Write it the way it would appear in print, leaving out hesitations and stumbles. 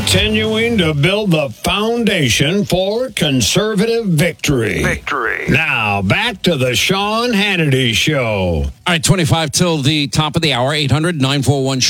continuing to build the foundation for conservative victory. Now, back to the Sean Hannity Show. All right, 25 till the top of the hour, 800-941